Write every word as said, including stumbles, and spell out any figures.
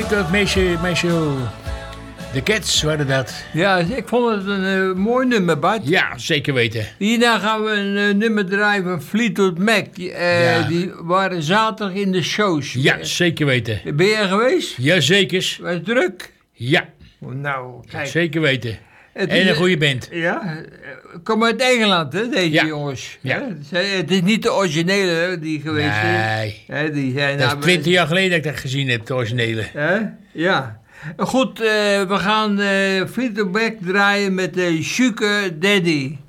dat meisje, meisje... De Cats waren dat. Ja, ik vond het een uh, mooi nummer, Bart. Ja, zeker weten. Hierna gaan we een uh, nummer draaien van Fleetwood Mac. Die, uh, ja. die waren zaterdag in de shows. Ja, zeker weten. Ben je er geweest? Jazeker. Was het druk? Ja. Nou, kijk. Zeker weten. Het en is, een goede band. Ja, kom uit Engeland, hè, deze ja. jongens. Ja. Het is niet de originele hè, die geweest is. Nee. Hè, die zijn dat nou, is twintig jaar geleden dat ik dat gezien heb, de originele. Hè? Ja. Goed, uh, we gaan uh, Fleetwood Mac draaien met de uh, Sugar Daddy.